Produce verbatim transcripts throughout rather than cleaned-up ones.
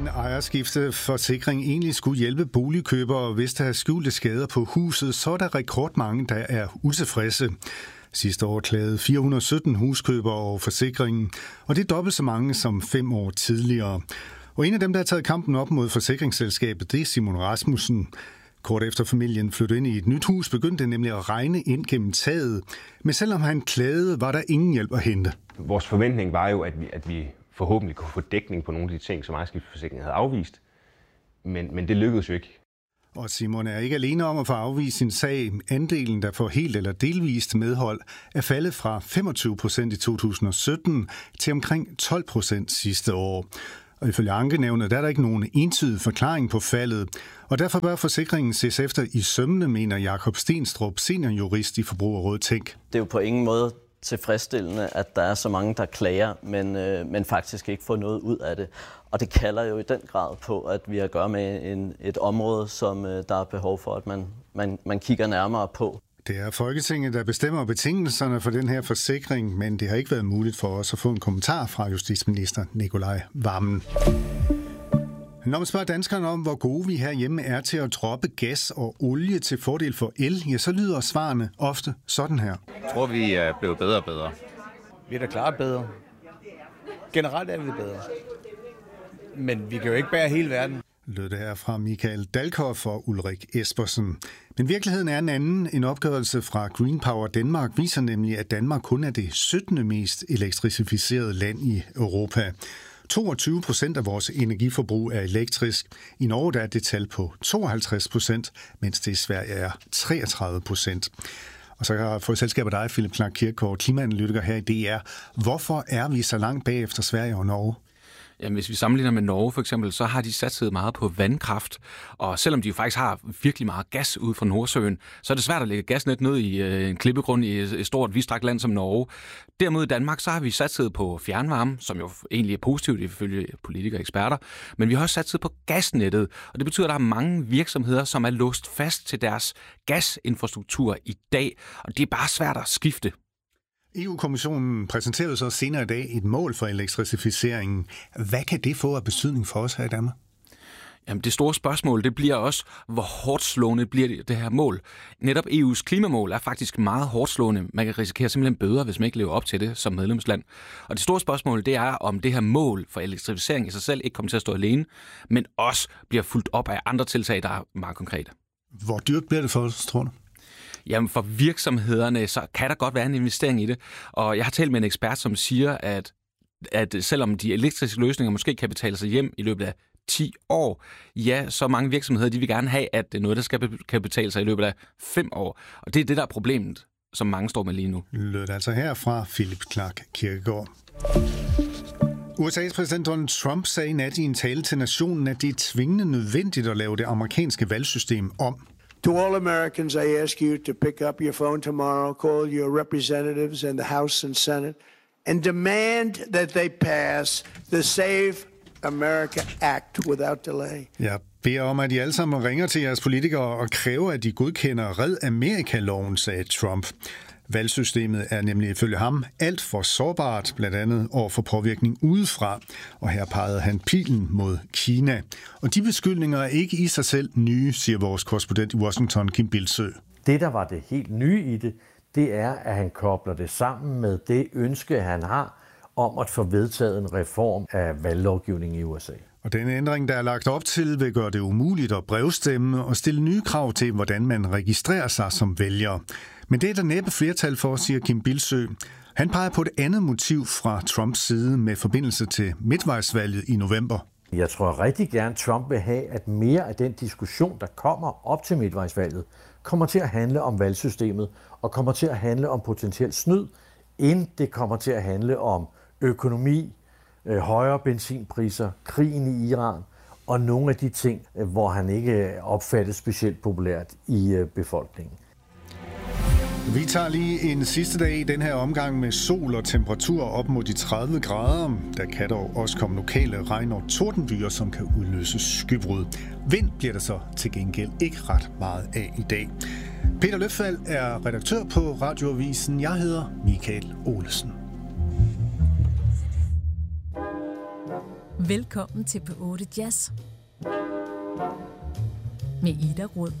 ejerskifteforsikring egentlig skulle hjælpe boligkøbere, hvis der er skjulte skader på huset, så er der rekordmange, der er utilfredse. Sidste år klagede fire hundrede og sytten huskøbere over forsikringen, og det er dobbelt så mange som fem år tidligere. Og en af dem, der har taget kampen op mod forsikringsselskabet, det er Simon Rasmussen. Kort efter familien flyttede ind i et nyt hus, begyndte det nemlig at regne ind gennem taget. Men selvom han klagede, var der ingen hjælp at hente. Vores forventning var jo, at vi, at vi forhåbentlig kunne få dækning på nogle af de ting, som ejerskifteforsikringen havde afvist. Men, men det lykkedes jo ikke. Og Simon er ikke alene om at få afvist sin sag. Andelen, der får helt eller delvist medhold, er faldet fra femogtyve procent i to tusind og sytten til omkring tolv procent sidste år. Og ifølge ankenævnet der er der ikke nogen entydig forklaring på faldet, og derfor bør forsikringen ses efter i sømmene, mener Jakob Stenstrup, seniorjurist i Forbrugerrådet Tænk. Det er jo på ingen måde tilfredsstillende, at der er så mange, der klager, men, øh, men faktisk ikke får noget ud af det. Og det kalder jo i den grad på, at vi har at gøre med en, et område, som øh, der er behov for, at man, man, man kigger nærmere på. Det er Folketinget, der bestemmer betingelserne for den her forsikring, men det har ikke været muligt for os at få en kommentar fra justitsminister Nicolai Wammen. Når man spørger danskerne om, hvor gode vi herhjemme er til at droppe gas og olie til fordel for el, ja, så lyder svarene ofte sådan her. Jeg tror, vi er blevet bedre og bedre. Vi er da klart bedre. Generelt er vi bedre. Men vi kan jo ikke bære hele verden. Lød det her fra Michael Dalkhoff og Ulrik Espersen. Men virkeligheden er en anden. En opgørelse fra Green Power Danmark viser nemlig, at Danmark kun er det syttende mest elektrificerede land i Europa. toogtyve procent af vores energiforbrug er elektrisk. I Norge der er det tal på tooghalvtreds procent, mens det i Sverige er treogtredive procent. Og så kan jeg få selskabet dig, Philip Clark Kirkegaard, klimaanalytiker her i D R. Hvorfor er vi så langt bag efter Sverige og Norge? Jamen, hvis vi sammenligner med Norge for eksempel, så har de satset meget på vandkraft, og selvom de jo faktisk har virkelig meget gas ude fra Nordsøen, så er det svært at lægge gasnet ned i øh, en klippegrund i et stort, vidtstrakt land som Norge. Derimod i Danmark, så har vi satset på fjernvarme, som jo egentlig er positivt ifølge politikere og eksperter, men vi har også satset på gasnettet, og det betyder, at der er mange virksomheder, som er låst fast til deres gasinfrastruktur i dag, og det er bare svært at skifte. E U-kommissionen præsenterede så senere i dag et mål for elektrificeringen. Hvad kan det få af betydning for os her i Danmark? Jamen, det store spørgsmål, det bliver også, hvor hårdt slående bliver det, det her mål. Netop E U's klimamål er faktisk meget hårdt slående. Man kan risikere simpelthen bøder, hvis man ikke lever op til det som medlemsland. Og det store spørgsmål, det er, om det her mål for elektrificering i sig selv ikke kommer til at stå alene, men også bliver fulgt op af andre tiltag, der er meget konkrete. Hvor dyrt bliver det for os, tror du? Jamen for virksomhederne, så kan der godt være en investering i det. Og jeg har talt med en ekspert, som siger, at, at selvom de elektriske løsninger måske kan betale sig hjem i løbet af ti år, ja, så mange virksomheder, de vil gerne have, at det er noget, der skal kan betale sig i løbet af fem år. Og det er det, der er problemet, som mange står med lige nu. Lød altså her fra Philip Clark Kirkegaard. U S A's præsident Donald Trump sagde i nat i en tale til nationen, at det er tvingende nødvendigt at lave det amerikanske valgsystem om. To all Americans, I ask you to pick up your phone tomorrow, call your representatives in the House and Senate, and demand that they pass the Save America Act without delay. Jeg beder om, at I alle sammen ringer til jeres politikere og kræver, at de godkender Red Amerika-loven, sagde Trump. Valgsystemet er nemlig ifølge ham alt for sårbart, blandt andet over for påvirkning udefra, og her pegede han pilen mod Kina. Og de beskyldninger er ikke i sig selv nye, siger vores korrespondent i Washington, Kim Bildsø. Det, der var det helt nye i det, det er, at han kobler det sammen med det ønske, han har om at få vedtaget en reform af valglovgivningen i U S A. Og den ændring, der er lagt op til, vil gøre det umuligt at brevstemme og stille nye krav til, hvordan man registrerer sig som vælger. Men det er der næppe flertal for, siger Kim Bildsø. Han peger på et andet motiv fra Trumps side med forbindelse til midtvejsvalget i november. Jeg tror rigtig gerne, Trump vil have, at mere af den diskussion, der kommer op til midtvejsvalget, kommer til at handle om valgsystemet og kommer til at handle om potentielt snyd, inden det kommer til at handle om økonomi, højere benzinpriser, krigen i Iran og nogle af de ting, hvor han ikke opfattes specielt populært i befolkningen. Vi tager lige en sidste dag i den her omgang med sol og temperatur op mod de tredive grader. Der kan dog også komme lokale regn- og tordenbyger, som kan udløse skybrud. Vind bliver der så til gengæld ikke ret meget af i dag. Peter Løffald er redaktør på Radioavisen. Jeg hedder Michael Olesen. Velkommen til P otte Jazz med Ida Rød.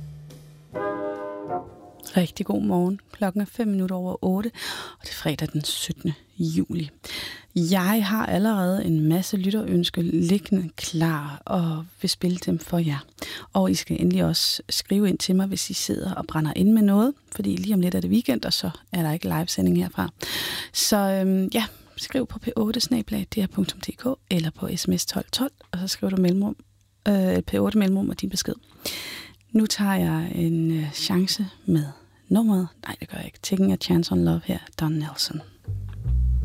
Rigtig god morgen. Klokken er fem minutter over otte, og det er fredag den syttende juli. Jeg har allerede en masse lytterønsker liggende klar og vil spille dem for jer. Og I skal endelig også skrive ind til mig, hvis I sidder og brænder ind med noget, fordi lige om lidt er det weekend, og så er der ikke livesending herfra. Så øhm, ja, skriv på p otte snabel-a d r punktum d k eller på sms tolv tolv, og så skriver du mellemrum, øh, p otte mellemrum og din besked. Nu tager jeg en øh, chance med nummeret. Nej, det gør jeg ikke. Taking a Chance on Love her, Don Nelson.